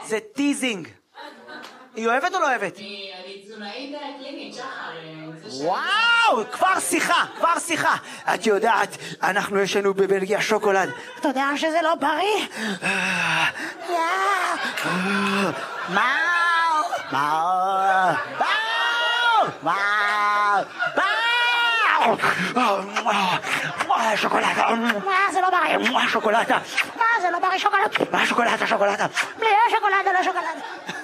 זה טיזינג. היא אוהבת או לא אוהבת? אני תזונאית קלינית, שחר. וואו, כבר שיחה. את יודעת, יש לנו בבלגיה שוקולד. אתה יודע שזה לא בריא? שוקולדה, זה לא בריא, שוקולדה, זה לא בריא, שוקולדה, בלי שוקולדה, לא שוקולדה.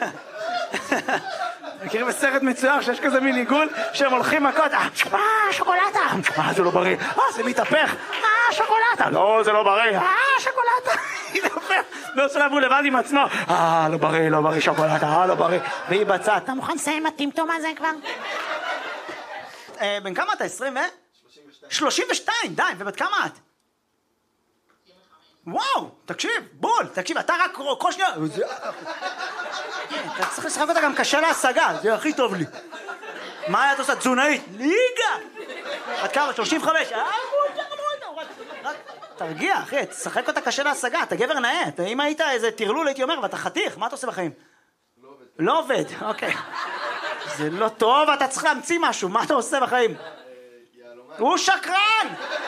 מכירים בסרט מצויר שיש כזה מין עיגול שהם הולכים מכות, שוקולדה, זה לא בריא, זה מתהפך, שוקולדה, לא, זה לא בריא, שוקולדה, לא שלב הוא לבד עם עצמו, לא בריא, שוקולדה, לא בריא, והיא בצד. אתה מוכן לסיים הטמטום הזה כבר? בן כמה אתה? 20 ו? 32, די, ובת כמה את? וואו, תקשיב, אתה רק כל שנייה, אתה צריך לשחק אותה גם קשה להשגה, זה הכי טוב לי. מה את עושה? תזונאית? ליגה! עד כמה? 35? רק תרגיע, אחי, תשחק אותה קשה להשגה, אתה גבר נאה. אם היית איזה תרלול הייתי אומר, ואתה חתיך, מה אתה עושה בחיים? לא עובד, אוקיי. זה לא טוב, אתה צריך להמציא משהו, מה אתה עושה בחיים? הוא שקרן!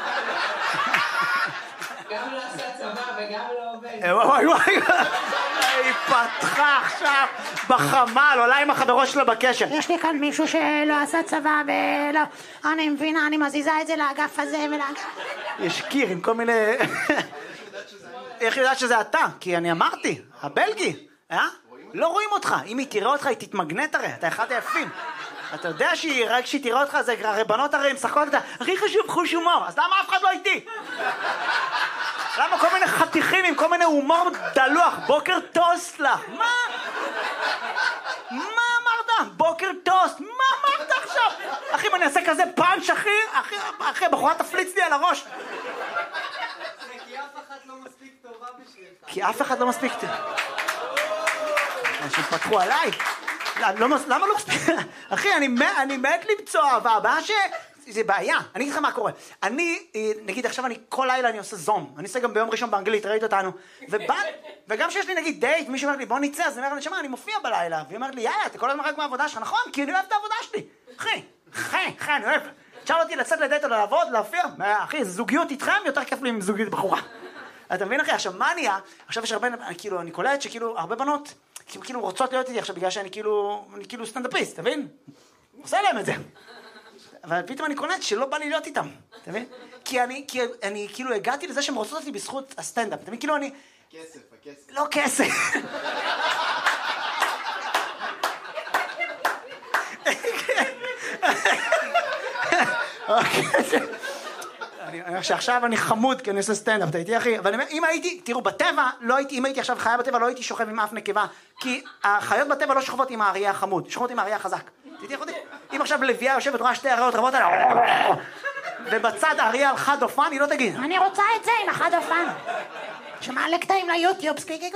גם לא עשה צבא וגם לא עובד. וואי, היא פתחה עכשיו בחמל, עולה עם החברות שלה בקשר. יש לי כאן מישהו שלא עשה צבא ולא... אני מבינה, אני מזיזה את זה לאגף הזה ולאגף... יש קיר עם כל מיני... איך יודעת שזה אתה? כי אני אמרתי, הבלגי, לא רואים אותך. אם היא תראה אותך, היא תתמגנט הרי, אתה אחד היפים. אתה יודע רק כשהיא תראה אותך, זה הרבנות הרי משחקות אותה, הכי חשוב חוש הומור, אז למה אף אחד לא איתי? למה כל מיני חתיכים עם כל מיני הומור דלוח? בוקר טוסט לך. מה אמרת? בוקר טוסט. מה אמרת עכשיו? אחי, אני אעשה כזה פאנץ', אחי, בחורה תפליץ לי על הראש. כי אף אחד לא מספיק טובה בשבילך. כי אף אחד לא מספיק טובה. אנשים פתחו עליי. למה לא מספיק? אחי, אני מת למצוא אהבה. הבעיה זה בעיה. אני אגיד לך מה קורה. נגיד עכשיו כל לילה אני עושה זום. אני עושה גם ביום ראשון באנגלית, ראית אותנו. וגם שיש לי נגיד דייט, מישהו אומר לי בוא נצא, אז אני אומר לה, נשמה, אני מופיע בלילה. והיא אומרת לי, יאללה, אתה כל הזמן רק מהעבודה שלך. נכון, כי אני אוהב את העבודה שלי. אחי, אני אוהב. תשאל אותי לצאת לדייט או לעבוד, להופיע. אחי, זוגיות איתכם יותר כיף לי עם זוגיות בחורה. אתה מבין אחי? עכשיו מה נהיה? עכשיו יש הרבה, כאילו, אני קולט שכאילו הרבה בנות כאילו רוצות להיות איתי עכשיו בגלל שאני כאילו סטנדאפיסט, אתה מבין? עושה להם את זה. אבל פתאום אני קולט שלא בא לי להיות איתם, אתה מבין? כי אני כאילו הגעתי לזה שהן רוצות אותי בזכות הסטנדאפ, אתה מבין? כאילו אני... הכסף. לא כסף. שעכשיו אני חמוד כי אני עושה סטנדאפ, אתה איתי אחי? אבל אם הייתי, תראו, בטבע, אם הייתי עכשיו חיה בטבע, לא הייתי שוכב עם אף נקבה, כי החיות בטבע לא שוכבות עם האריה החמוד, שוכבות עם האריה החזק. תיתי אחותי? אם עכשיו לביאה יושבת, רואה שתי אריות רבות עליה, ובצד אריה על חד אופן, היא לא תגיד, אני רוצה את זה עם החד אופן. שמעלה קטעים ליוטיוב, סקוויקי.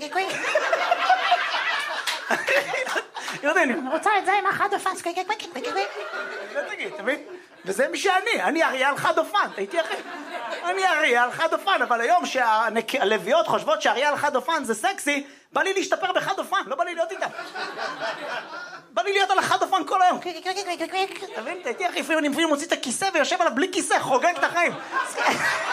אני רוצה את זה עם החד אופן, סקוויקי. לא תגיד, אתה מבין? וזה מי אני אריה על חד אופן, הייתי אחי. אני אריה על חד אופן, אבל היום שהלוויות חושבות שאריה על חד אופן זה סקסי, בא לי להשתפר בחד אופן, לא בא לי להיות איתם. בא לי להיות על החד אופן כל היום. אתה מבין? הייתי אחי, לפעמים אני מוציא את הכיסא ויושב עליו בלי כיסא, חוגג את החיים.